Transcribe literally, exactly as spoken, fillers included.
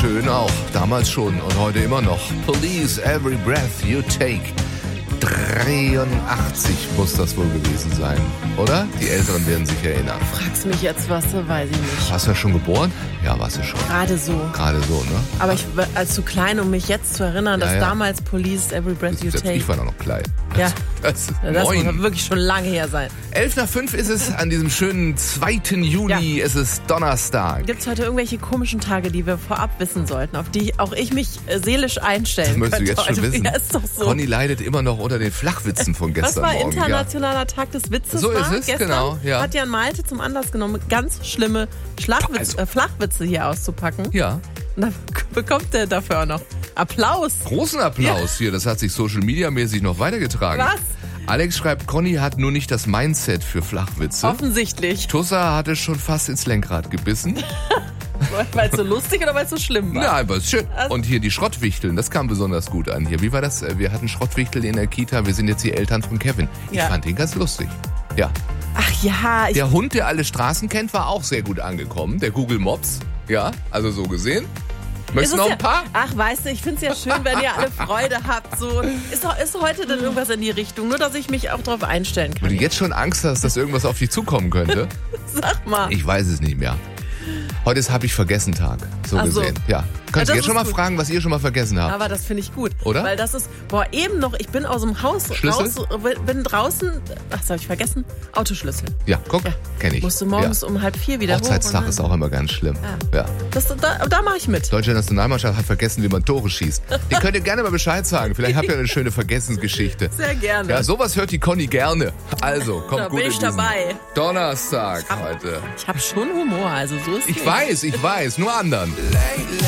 schön auch. Damals schon und heute immer noch. Police, every breath you take. dreiundachtzig muss das wohl gewesen sein, oder? Die Älteren werden sich erinnern. Fragst mich jetzt was, weiß ich nicht. Warst du ja schon geboren? Ja, warst du schon. Gerade so. Gerade so, ne? Aber ich war als zu klein, um mich jetzt zu erinnern, Ja, dass ja. damals Police, every breath you take. Ich war noch klein. Ja. Das, Ja, das moin. muss wirklich schon lange her sein. elf nach fünf ist es an diesem schönen zweiten Juni. Ja. Es ist Donnerstag. Gibt es heute irgendwelche komischen Tage, die wir vorab wissen sollten, auf die auch ich mich äh, seelisch einstellen Das möchtest du könnte jetzt schon heute? wissen. Ja, ist doch so. Conny leidet immer noch unter den Flachwitzen von Was gestern war Morgen. internationaler Tag des Witzes? So war? ist es, Gestern genau, ja. hat Jan Malte zum Anlass genommen, ganz schlimme Schlagwitz, Also- äh, Flachwitze hier auszupacken. Ja. ja. Und dann bekommt er dafür auch noch Applaus. Großen Applaus hier. Das hat sich Social Media mäßig noch weitergetragen. Was? Alex schreibt, Conny hat nur nicht das Mindset für Flachwitze. Offensichtlich. Tussa hatte schon fast ins Lenkrad gebissen. Weil es so lustig oder weil es so schlimm war? Ja, aber ist schön. Und hier die Schrottwichteln, das kam besonders gut an hier. Wie war das? Wir hatten Schrottwichtel in der Kita. Wir sind jetzt die Eltern von Kevin. Ich Ja. fand den ganz lustig. Ja. Ach ja, ich, Der Hund, der alle Straßen kennt, war auch sehr gut angekommen. Der Google Mops. Ja, also so gesehen. Möchtest du Ist noch es ein paar? Ja, ach, weißt du, ich finde es ja schön, wenn ihr alle Freude habt. So. Ist, doch- ist heute denn irgendwas in die Richtung? Nur, dass ich mich auch darauf einstellen Wenn kann. du jetzt schon Angst hast, dass irgendwas auf dich zukommen könnte. Sag mal. Ich weiß es nicht mehr. Heute ist Hab ich vergessen Tag. So Ach so. gesehen. Ja. Könnt Ja, ihr das jetzt schon mal ist gut. fragen, was ihr schon mal vergessen habt? Aber das finde ich gut. Oder? Weil das ist, boah, eben noch, ich bin aus dem Haus Schlüssel? raus, bin draußen, ach, das habe ich vergessen, Autoschlüssel. Ja, guck, Ja. kenne ich. Musste morgens ja. um halb vier wieder hoch. Hochzeitstag und ist dann- auch immer ganz schlimm. Ja. Ja. Das, da da mache ich mit. Deutsche Nationalmannschaft hat vergessen, wie man Tore schießt. Ihr könnt ihr gerne mal Bescheid sagen. Vielleicht habt ihr eine schöne Vergessensgeschichte. Sehr gerne. Ja, sowas hört die Conny gerne. Also, kommt Da gut bin in ich diesen dabei. Donnerstag heute. Ich habe schon Humor, also so ist Ich nicht. weiß, ich weiß, nur anderen.